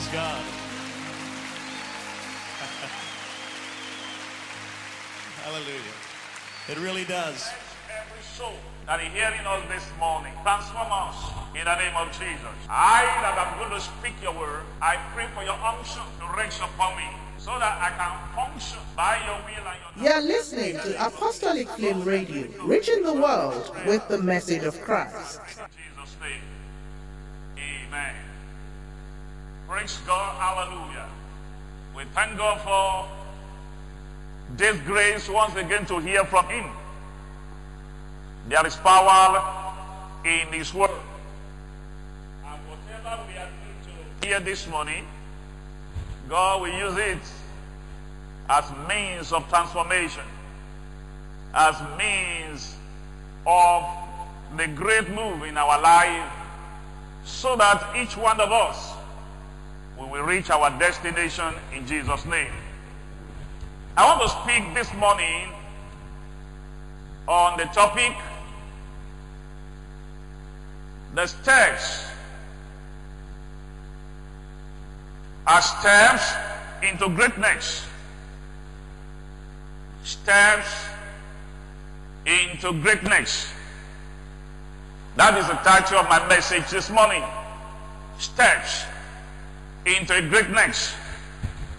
God. Hallelujah. It really does. Every soul that is hearing us this morning, transform us in the name of Jesus. I that am going to speak your word, I pray for your unction to rest upon me so that I can function by your will and your You are listening to Apostolic Flame Radio, reaching the world with the message of Christ. In Jesus' name, amen. Praise God, hallelujah. We thank God for this grace once again to hear from Him. There is power in His word. And whatever we are going to hear this morning, God will use it as means of transformation, as means of the great move in our life, so that each one of us will reach our destination in Jesus' name. I want to speak this morning on the topic, the steps are steps into greatness. Steps into greatness. That is the title of my message this morning. Steps into greatness.